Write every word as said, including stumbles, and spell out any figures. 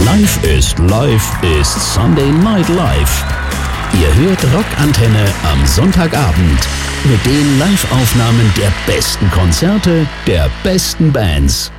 Live ist Live ist Sunday Night Live. Ihr hört Rockantenne am Sonntagabend mit den Live-Aufnahmen der besten Konzerte der besten Bands.